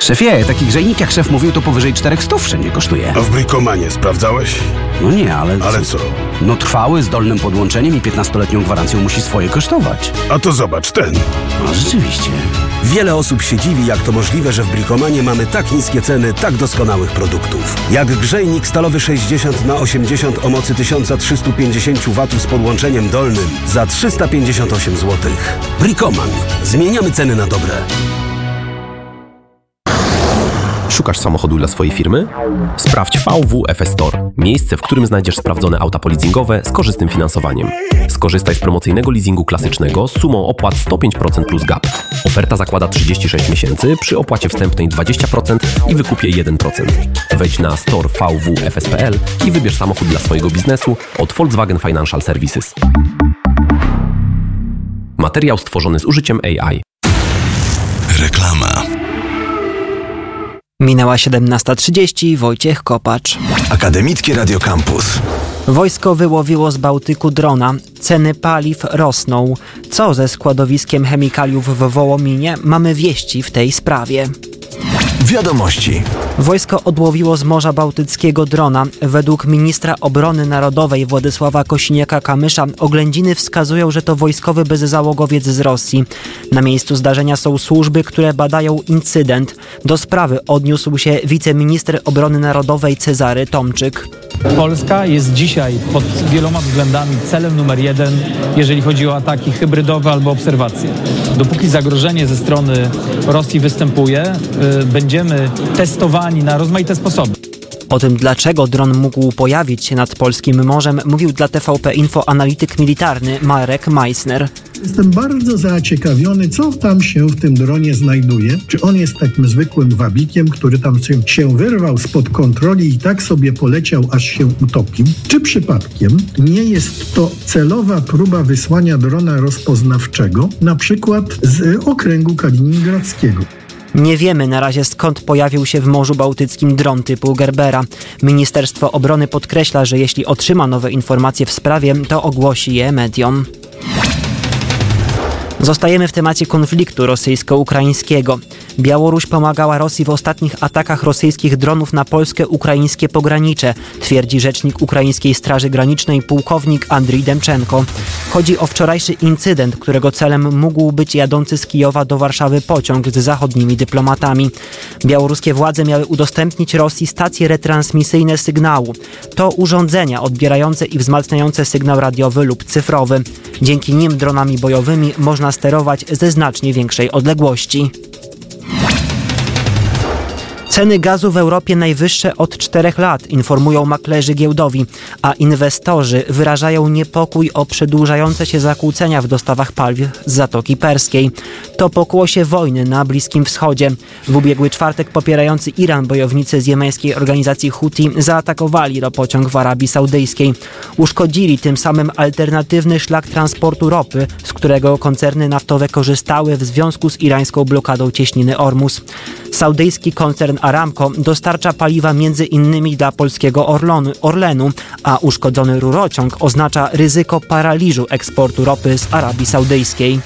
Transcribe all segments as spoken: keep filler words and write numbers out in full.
Szefie, taki grzejnik jak szef mówił, to powyżej czterech stów wszędzie kosztuje. A w Bricomanie sprawdzałeś? No nie, ale... Ale co? No trwały, z dolnym podłączeniem i piętnastoletnią gwarancją musi swoje kosztować. A to zobacz, ten. No rzeczywiście. Wiele osób się dziwi, jak to możliwe, że w Bricomanie mamy tak niskie ceny tak doskonałych produktów. Jak grzejnik stalowy sześćdziesiąt na osiemdziesiąt o mocy tysiąc trzysta pięćdziesiąt watów z podłączeniem dolnym za trzysta pięćdziesiąt osiem złotych. Bricoman. Zmieniamy ceny na dobre. Szukasz samochodu dla swojej firmy? Sprawdź V W F S Store. Miejsce, w którym znajdziesz sprawdzone auta poleasingowe z korzystnym finansowaniem. Skorzystaj z promocyjnego leasingu klasycznego z sumą opłat sto pięć procent plus gap. Oferta zakłada trzydzieści sześć miesięcy przy opłacie wstępnej dwadzieścia procent i wykupie jeden procent. Wejdź na store v w f s kropka p l i wybierz samochód dla swojego biznesu od Volkswagen Financial Services. Materiał stworzony z użyciem A I. Reklama. Minęła siedemnasta trzydzieści, Wojciech Kopacz. Akademickie Radio Campus. Wojsko wyłowiło z Bałtyku drona. Ceny paliw rosną. Co ze składowiskiem chemikaliów w Wołominie? Mamy wieści w tej sprawie. Wiadomości. Wojsko odłowiło z Morza Bałtyckiego drona. Według ministra obrony narodowej Władysława Kosiniaka-Kamysza oględziny wskazują, że to wojskowy bezzałogowiec z Rosji. Na miejscu zdarzenia są służby, które badają incydent. Do sprawy odniósł się wiceminister obrony narodowej Cezary Tomczyk. Polska jest dzisiaj pod wieloma względami celem numer jeden, jeżeli chodzi o ataki hybrydowe albo obserwacje. Dopóki zagrożenie ze strony Rosji występuje, yy, będziemy testowani na rozmaite sposoby. O tym, dlaczego dron mógł pojawić się nad polskim morzem, mówił dla T V P Info analityk militarny Marek Meissner. Jestem bardzo zaciekawiony, co tam się w tym dronie znajduje. Czy on jest takim zwykłym wabikiem, który tam się wyrwał spod kontroli i tak sobie poleciał, aż się utopił? Czy przypadkiem nie jest to celowa próba wysłania drona rozpoznawczego, na przykład z okręgu kaliningradzkiego? Nie wiemy na razie, skąd pojawił się w Morzu Bałtyckim dron typu Gerbera. Ministerstwo Obrony podkreśla, że jeśli otrzyma nowe informacje w sprawie, to ogłosi je mediom. Zostajemy w temacie konfliktu rosyjsko-ukraińskiego. Białoruś pomagała Rosji w ostatnich atakach rosyjskich dronów na polskie-ukraińskie pogranicze, twierdzi rzecznik ukraińskiej Straży Granicznej pułkownik Andrii Demczenko. Chodzi o wczorajszy incydent, którego celem mógł być jadący z Kijowa do Warszawy pociąg z zachodnimi dyplomatami. Białoruskie władze miały udostępnić Rosji stacje retransmisyjne sygnału. To urządzenia odbierające i wzmacniające sygnał radiowy lub cyfrowy. Dzięki nim dronami bojowymi można sterować ze znacznie większej odległości. Ceny gazu w Europie najwyższe od czterech lat, informują maklerzy giełdowi, a inwestorzy wyrażają niepokój o przedłużające się zakłócenia w dostawach paliw z Zatoki Perskiej. To pokłosie wojny na Bliskim Wschodzie. W ubiegły czwartek popierający Iran bojownicy z jemeńskiej organizacji Huti zaatakowali ropociąg w Arabii Saudyjskiej. Uszkodzili tym samym alternatywny szlak transportu ropy, z którego koncerny naftowe korzystały w związku z irańską blokadą cieśniny Ormus. Saudyjski koncern Aramco dostarcza paliwa między innymi dla polskiego Orlonu, Orlenu, a uszkodzony rurociąg oznacza ryzyko paraliżu eksportu ropy z Arabii Saudyjskiej.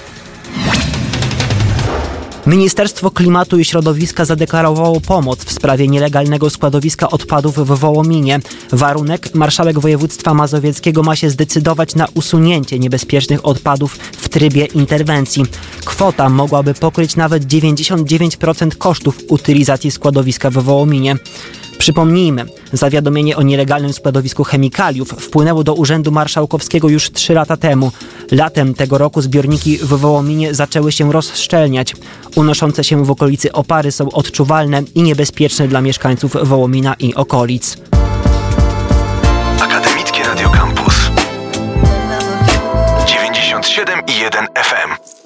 Ministerstwo Klimatu i Środowiska zadeklarowało pomoc w sprawie nielegalnego składowiska odpadów w Wołominie. Warunek: marszałek województwa mazowieckiego ma się zdecydować na usunięcie niebezpiecznych odpadów w trybie interwencji. Kwota mogłaby pokryć nawet dziewięćdziesiąt dziewięć procent kosztów utylizacji składowiska w Wołominie. Przypomnijmy, zawiadomienie o nielegalnym składowisku chemikaliów wpłynęło do Urzędu Marszałkowskiego już trzy lata temu. Latem tego roku zbiorniki w Wołominie zaczęły się rozszczelniać. Unoszące się w okolicy opary są odczuwalne i niebezpieczne dla mieszkańców Wołomina i okolic. Akademickie Radio Campus dziewięćdziesiąt siedem i jeden F M.